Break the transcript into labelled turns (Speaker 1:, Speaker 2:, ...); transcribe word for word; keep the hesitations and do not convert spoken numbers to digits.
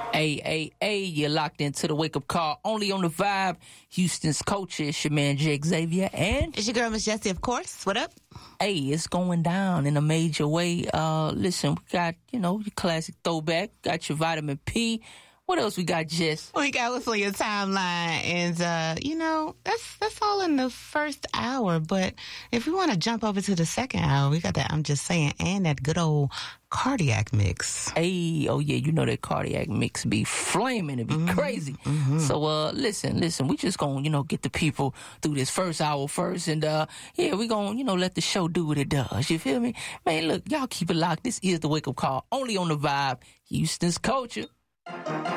Speaker 1: Hey, hey, hey, you're locked into the wake-up call only on the Vibe. Houston's culture. It's your man, Jake Xavier, and...
Speaker 2: It's your girl, Miss Jessie, of course. What up?
Speaker 1: Hey, it's going down in a major way. Uh, listen, we got, you know, your classic throwback. Got your vitamin P. What else we got, Jess?
Speaker 2: We got what's on your timeline. And, uh, you know, that's that's all in the first hour. But if we want to jump over to the second hour, we got that I'm Just Saying and that good old cardiac mix.
Speaker 1: Hey, oh yeah, you know that cardiac mix be flaming. It be mm-hmm. crazy. Mm-hmm. So, uh, listen, listen, we just gonna, you know, get the people through this first hour first. And, uh, yeah, we gonna, you know, let the show do what it does. You feel me? Man, look, y'all keep it locked. This is the wake-up call only on the Vibe. Houston's culture.